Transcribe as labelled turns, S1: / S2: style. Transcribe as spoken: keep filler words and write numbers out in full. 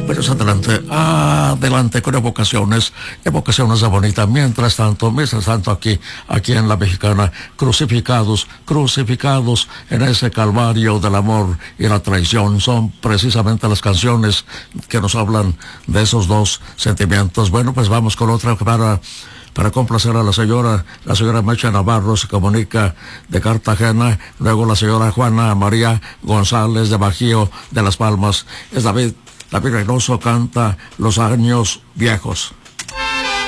S1: Pero es adelante, adelante con evocaciones, evocaciones de bonita. Mientras tanto, mientras tanto aquí, aquí en la Mexicana, crucificados, crucificados en ese calvario del amor y la traición, son precisamente las canciones que nos hablan de esos dos sentimientos. Bueno, pues vamos con otra para... para complacer a la señora, la señora Mecha Navarro se comunica de Cartagena, luego la señora Juana María González de Bajío de Las Palmas. Es David, David Reynoso canta Los Años Viejos.